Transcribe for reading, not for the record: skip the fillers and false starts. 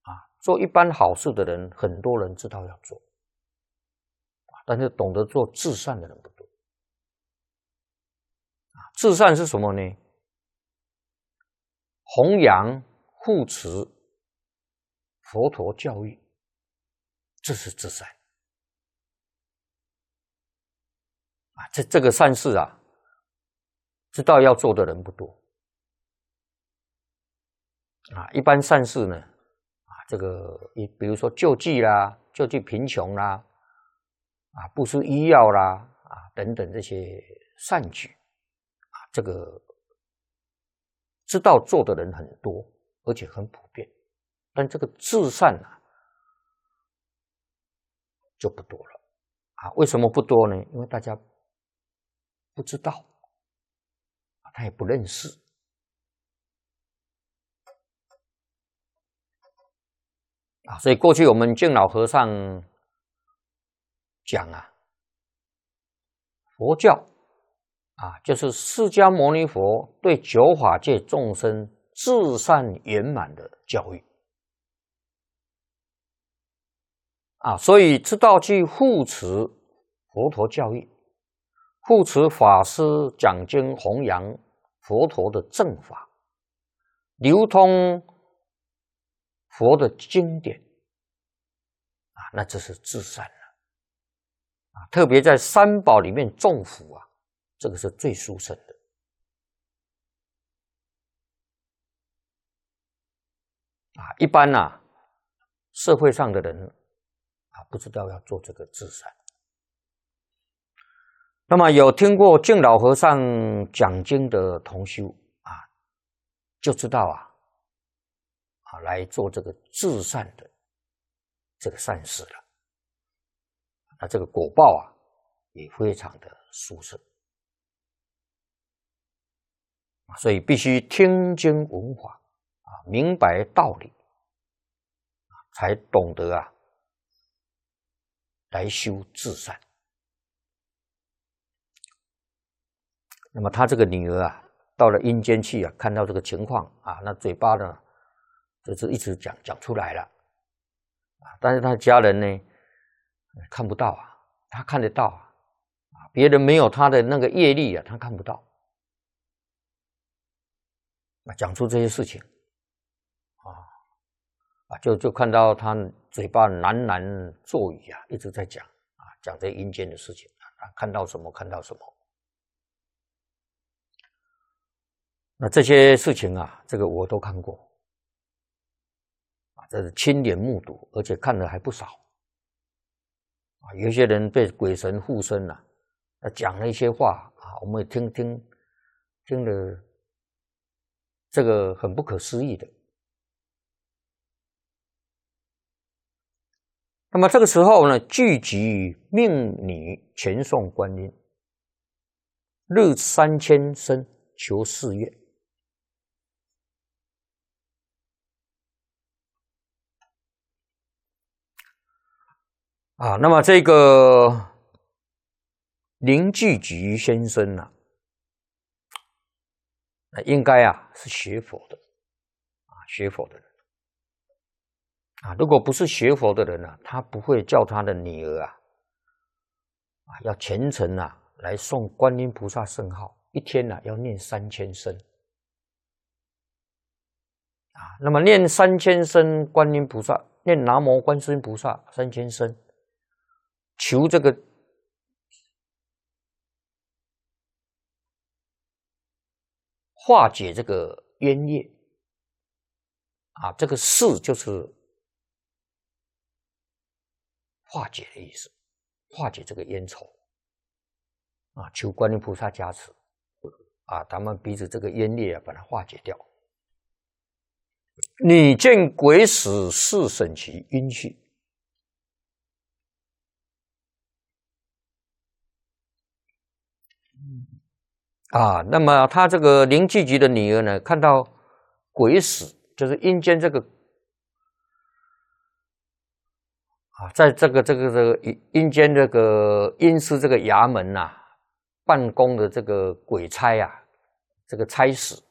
做一般好事的人，很多人知道要做，但是懂得做至善的人不多。至善是什么呢？弘扬、护持佛陀教育，这是至善。这个善事啊，知道要做的人不多。一般善事呢，这个比如说救济啦、救济贫穷啦，布施医药啦，等等这些善举，这个知道做的人很多，而且很普遍，但这个至善就不多了。为什么不多呢？因为大家不知道，他也不认识。所以过去我们敬老和尚讲佛教就是释迦牟尼佛对九法界众生至善圆满的教育所以知道去护持佛陀教育，护持法师讲经弘扬佛陀的正法，流通佛的经典那这是至善了特别在三宝里面种福这个是最殊胜的一般社会上的人不知道要做这个至善。那么有听过敬老和尚讲经的同修就知道来做这个至善的这个善事了。这个果报也非常的殊胜所以必须听经闻法明白道理才懂得来修至善。那么他这个女儿到了阴间去看到这个情况那嘴巴呢就是一直讲出来了但是他家人呢看不到他看得到别人没有他的那个业力他看不到讲出这些事情就看到他嘴巴喃喃作语一直在讲这阴间的事情看到什么看到什么。那这些事情这个我都看过这是亲眼目睹，而且看了还不少有些人被鬼神附身讲了一些话我们也听了这个很不可思议的。那么这个时候呢，聚集命女全送观音，日3000声求誓愿那么这个林具局先生应该是学佛的学佛的人如果不是学佛的人他不会叫他的女儿要虔诚来诵观音菩萨圣号，一天要念3000声那么念3000声观音菩萨，念南无观世音菩萨3000声，求这个化解这个冤业这个誓就是化解的意思，化解这个冤仇求观音菩萨加持咱们彼此这个冤孽把它化解掉。你见鬼使是审其冤去那么他这个林具局的女儿呢，看到鬼使就是阴间这个在这个阴间这个阴司这个衙门办公的这个鬼差这个差使